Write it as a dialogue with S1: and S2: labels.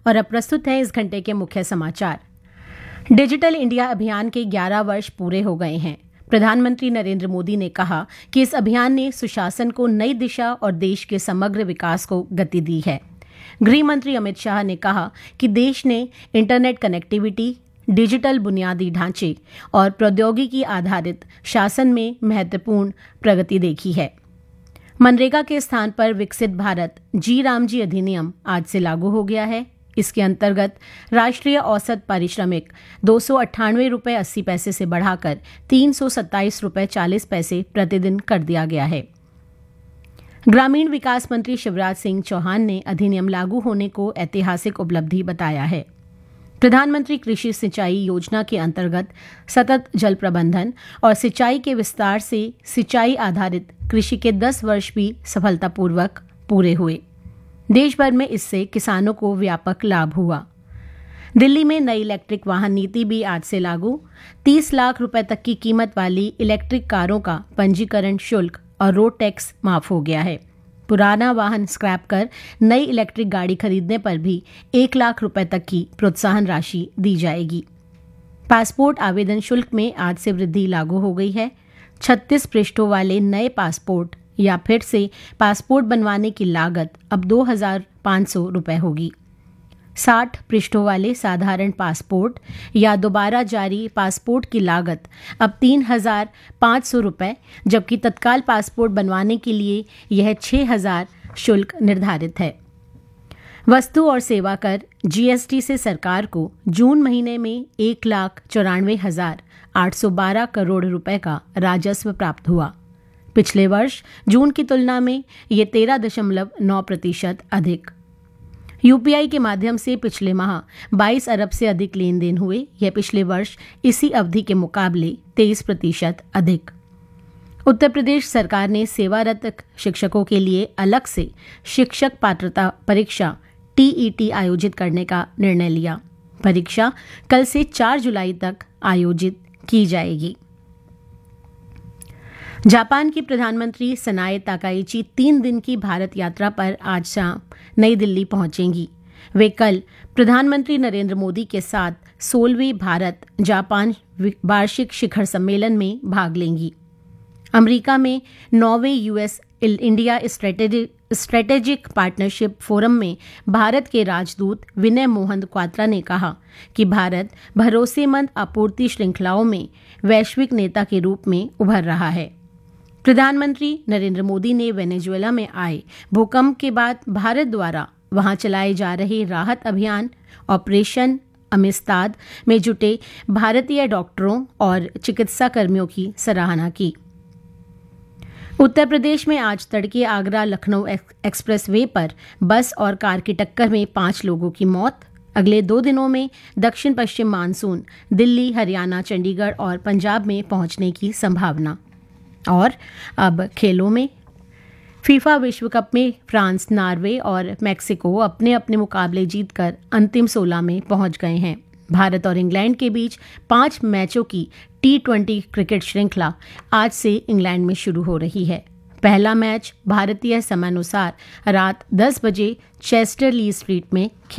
S1: और अब प्रस्तुत है इस घंटे के मुख्य समाचार। डिजिटल इंडिया अभियान के 11 वर्ष पूरे हो गए हैं। प्रधानमंत्री नरेंद्र मोदी ने कहा कि इस अभियान ने सुशासन को नई दिशा और देश के समग्र विकास को गति दी है। गृह मंत्री अमित शाह ने कहा कि देश ने इंटरनेट कनेक्टिविटी, डिजिटल बुनियादी ढांचे और प्रौद्योगिकी आधारित शासन में महत्वपूर्ण प्रगति देखी है। मनरेगा के स्थान पर विकसित भारत जी राम जी अधिनियम आज से लागू हो गया है। इसके अंतर्गत राष्ट्रीय औसत पारिश्रमिक 298 रुपये 80 पैसे से बढ़ाकर 327 रुपये 40 पैसे प्रतिदिन कर दिया गया है। ग्रामीण विकास मंत्री शिवराज सिंह चौहान ने अधिनियम लागू होने को ऐतिहासिक उपलब्धि बताया है। प्रधानमंत्री कृषि सिंचाई योजना के अंतर्गत सतत जल प्रबंधन और सिंचाई के विस्तार से सिंचाई आधारित कृषि के 10 वर्ष भी सफलतापूर्वक पूरे हुए। देश भर में इससे किसानों को व्यापक लाभ हुआ। दिल्ली में नई इलेक्ट्रिक वाहन नीति भी आज से लागू। 30 लाख रुपए तक की कीमत वाली इलेक्ट्रिक कारों का पंजीकरण शुल्क और रोड टैक्स माफ हो गया है। पुराना वाहन स्क्रैप कर नई इलेक्ट्रिक गाड़ी खरीदने पर भी 1 लाख रुपए तक की प्रोत्साहन राशि दी जाएगी। पासपोर्ट आवेदन शुल्क में आज से वृद्धि लागू हो गई है। 36 पृष्ठों वाले नए पासपोर्ट या फिर से पासपोर्ट बनवाने की लागत अब 2,500 रुपये होगी। 60 पृष्ठों वाले साधारण पासपोर्ट या दोबारा जारी पासपोर्ट की लागत अब 3,500 रुपये, जबकि तत्काल पासपोर्ट बनवाने के लिए यह 6,000 शुल्क निर्धारित है। वस्तु और सेवा कर जीएसटी से सरकार को जून महीने में 1,94,812 करोड़ रुपए का राजस्व प्राप्त हुआ। पिछले वर्ष जून की तुलना में ये 13.9% अधिक। यूपीआई के माध्यम से पिछले माह 22 अरब से अधिक लेन देन हुए। यह पिछले वर्ष इसी अवधि के मुकाबले 23% अधिक। उत्तर प्रदेश सरकार ने सेवारत शिक्षकों के लिए अलग से शिक्षक पात्रता परीक्षा टीईटी आयोजित करने का निर्णय लिया। परीक्षा कल से 4 जुलाई तक आयोजित की जाएगी। जापान की प्रधानमंत्री सनाए ताकाइची 3 दिन की भारत यात्रा पर आज शाम नई दिल्ली पहुंचेंगी। वे कल प्रधानमंत्री नरेंद्र मोदी के साथ 16वें भारत जापान वार्षिक शिखर सम्मेलन में भाग लेंगी। अमेरिका में 9वें US India strategic partnership forum में भारत के राजदूत विनय मोहन क्वात्रा ने कहा कि भारत भरोसेमंद आपूर्ति श्रृंखलाओं में वैश्विक नेता के रूप में उभर रहा है। प्रधानमंत्री नरेंद्र मोदी ने वेनेजुएला में आए भूकंप के बाद भारत द्वारा वहां चलाए जा रहे राहत अभियान ऑपरेशन अमिस्ताद में जुटे भारतीय डॉक्टरों और चिकित्सा कर्मियों की सराहना की। उत्तर प्रदेश में आज तड़के आगरा लखनऊ एक्सप्रेस वे पर बस और कार की टक्कर में 5 लोगों की मौत। अगले 2 दिनों में दक्षिण पश्चिम मानसून दिल्ली, हरियाणा, चंडीगढ़ और पंजाब में पहुंचने की संभावना। और अब खेलों में फीफा विश्व कप में फ्रांस, नॉर्वे और मेक्सिको अपने अपने मुकाबले जीतकर अंतिम 16 में पहुंच गए हैं। भारत और इंग्लैंड के बीच 5 मैचों की T20 क्रिकेट श्रृंखला आज से इंग्लैंड में शुरू हो रही है। पहला मैच भारतीय समयानुसार रात 10 बजे चेस्टर ली स्ट्रीट में